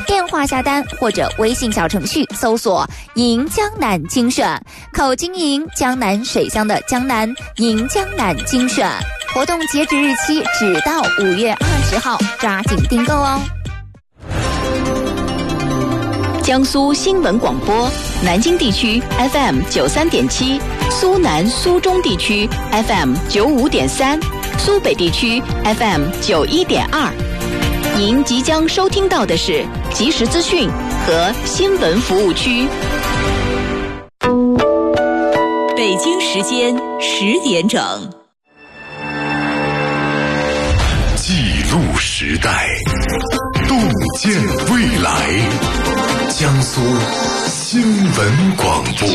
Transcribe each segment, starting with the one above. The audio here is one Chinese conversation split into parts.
电话下单或者微信小程序搜索赢江南精选，口经营江南水乡的江南，赢江南精选。活动截止日期只到5月20号，抓紧订购哦。 江苏新闻广播，南京地区 FM 93.7，苏南苏中地区 FM 95.3，苏北地区 FM 91.2。您即将收听到的是即时资讯和新闻服务区。北京时间10点整。 记录时代，洞见未来。江苏新闻广播。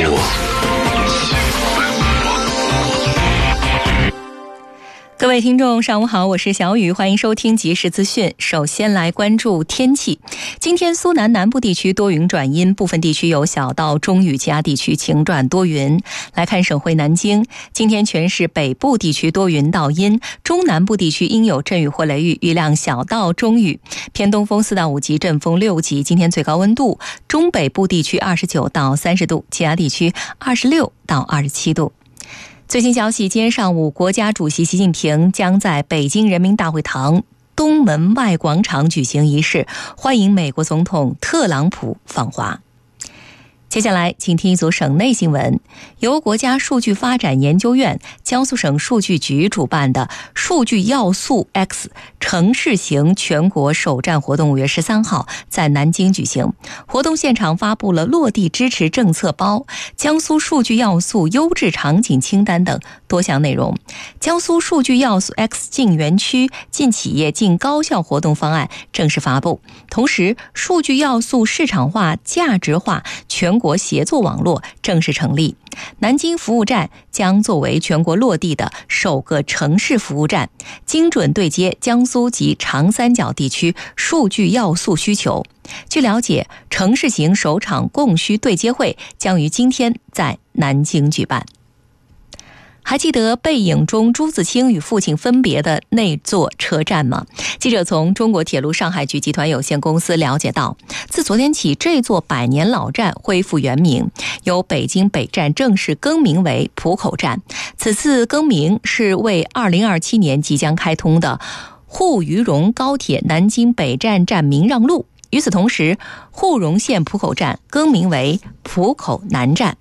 各位听众上午好，我是小雨，欢迎收听即时资讯。首先来关注天气。今天苏南南部地区多云转阴，部分地区有小到中雨，其他地区晴转多云。来看省会南京，今天全市北部地区多云到阴，中南部地区应有阵雨或雷雨，雨量小到中雨，偏东风4到5级，阵风6级。今天最高温度，中北部地区29到30度，其他地区26到27度。最新消息，今天上午，国家主席习近平将在北京人民大会堂东门外广场举行仪式，欢迎美国总统特朗普访华。接下来请听一组省内新闻。由国家数据发展研究院、江苏省数据局主办的数据要素 X 城市型全国首站活动5月13号在南京举行。活动现场发布了落地支持政策包、江苏数据要素优质场景清单等多项内容。江苏数据要素 X 进园区、进企业、进高校活动方案正式发布，同时数据要素市场化、价值化全国协作网络正式成立。南京服务站将作为全国落地的首个城市服务站，精准对接江苏及长三角地区数据要素需求。据了解，城市型首场供需对接会将于今天在南京举办。还记得背影中朱自清与父亲分别的那座车站吗？记者从中国铁路上海局集团有限公司了解到，自昨天起，这座100年老站恢复原名，由北京北站正式更名为浦口站。此次更名是为2027年即将开通的沪渝蓉高铁南京北站站名让路。与此同时，沪蓉线浦口站更名为浦口南站。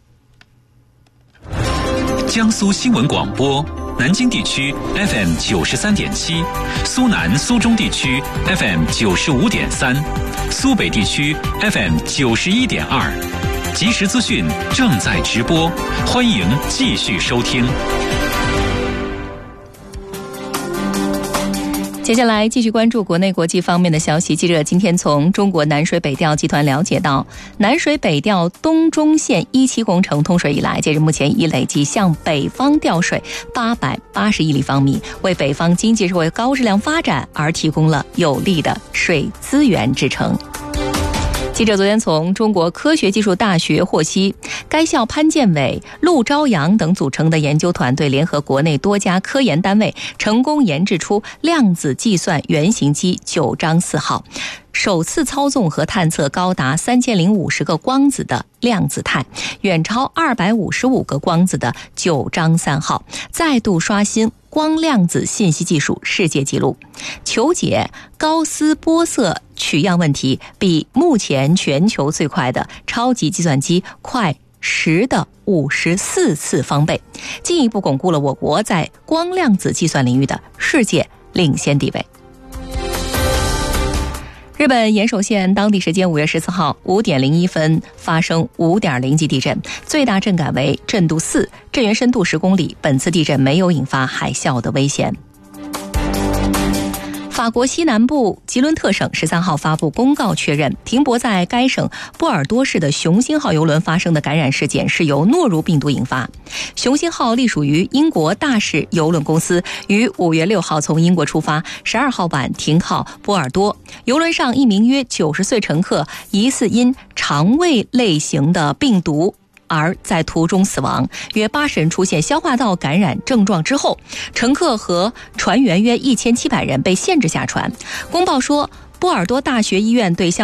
江苏新闻广播，南京地区 FM 93.7，苏南苏中地区 FM 95.3，苏北地区 FM 91.2。即时资讯正在直播，欢迎继续收听。 接下来继续关注国内国际方面的消息。记者今天从中国南水北调集团了解到，南水北调东中线1期工程通水以来，截至目前已累计向北方调水880亿立方米，为北方经济社会高质量发展而提供了有力的水资源支撑。记者昨天从中国科学技术大学获悉，该校潘建伟、陆朝阳等组成的研究团队联合国内多家科研单位，成功研制出量子计算原型机9章4号，首次操纵和探测高达3050个光子的量子态，远超255个光子的9章3号，再度刷新光量子信息技术世界纪录，求解高斯玻色取样问题比目前全球最快的超级计算机快10的54次方倍，进一步巩固了我国在光量子计算领域的世界领先地位。日本岩手县当地时间5月14号5点01分发生5.0级地震，最大震感为震度4，震源深度10公里。本次地震没有引发海啸的危险。法国西南部吉伦特省13号发布公告，确认停泊在该省波尔多市的雄星号邮轮发生的感染事件是由诺如病毒引发。雄星号隶属于英国大使邮轮公司，于5月6号从英国出发，12号晚停靠波尔多。邮轮上一名约90岁乘客疑似因肠胃类型的病毒而在途中死亡，约80人出现消化道感染症状之后，乘客和船员约1700人被限制下船。公报说，波尔多大学医院对